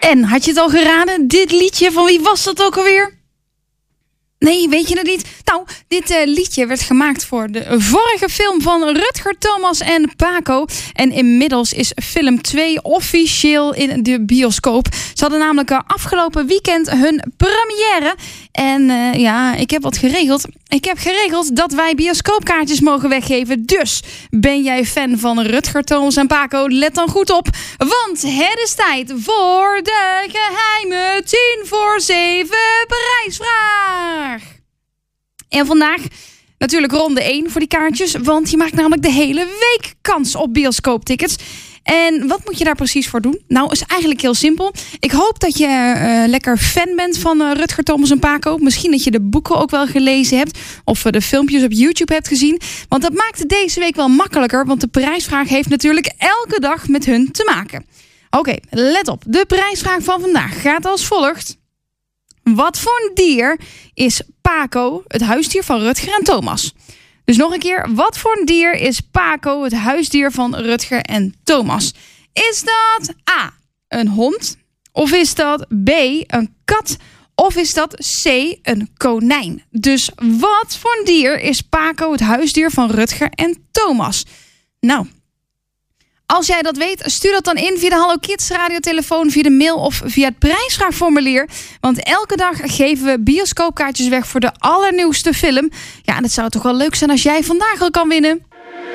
En, had je het al geraden? Dit liedje, van wie was dat ook alweer? Nee, weet je het niet? Nou, dit liedje werd gemaakt voor de vorige film van Rutger Thomas en Paco. En inmiddels is film 2 officieel in de bioscoop. Ze hadden namelijk afgelopen weekend hun première. En ik heb wat geregeld. Ik heb geregeld dat wij bioscoopkaartjes mogen weggeven. Dus ben jij fan van Rutger Thomas en Paco? Let dan goed op. Want het is tijd voor de geheime 10 voor 7 prijsvraag. En vandaag natuurlijk ronde 1 voor die kaartjes. Want je maakt namelijk de hele week kans op bioscooptickets. En wat moet je daar precies voor doen? Nou, is eigenlijk heel simpel. Ik hoop dat je lekker fan bent van Rutger Thomas en Paco. Misschien dat je de boeken ook wel gelezen hebt. Of de filmpjes op YouTube hebt gezien. Want dat maakt het deze week wel makkelijker. Want de prijsvraag heeft natuurlijk elke dag met hun te maken. Oké, let op. De prijsvraag van vandaag gaat als volgt. Wat voor een dier is Paco, het huisdier van Rutger en Thomas? Dus nog een keer, wat voor een dier is Paco, het huisdier van Rutger en Thomas? Is dat A, een hond? Of is dat B, een kat? Of is dat C, een konijn? Dus wat voor een dier is Paco, het huisdier van Rutger en Thomas? Nou, als jij dat weet, stuur dat dan in via de Hallo Kids radiotelefoon, via de mail of via het prijsvraagformulier. Want elke dag geven we bioscoopkaartjes weg voor de allernieuwste film. Ja, en het zou toch wel leuk zijn als jij vandaag al kan winnen.